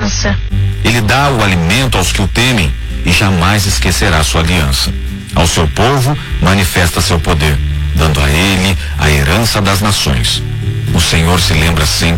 aliança. Ele dá o alimento aos que o temem e jamais esquecerá sua aliança. Ao seu povo manifesta seu poder, dando a ele a herança das nações. O Senhor se lembra sempre